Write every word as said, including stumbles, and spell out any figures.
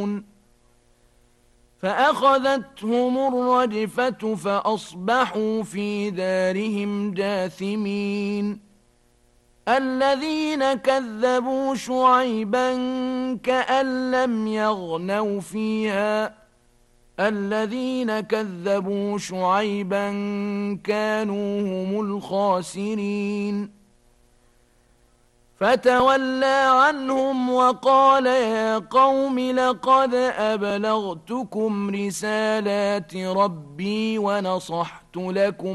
فأخذتهم الرجفة فأصبحوا في دارهم جاثمين. الذين كذبوا شعيبا كأن لم يغنوا فيها الذين كذبوا شعيبا كانوا هم الخاسرين. فتولى عنهم وقال يا قوم لقد أبلغتكم رسالات ربي ونصحت لكم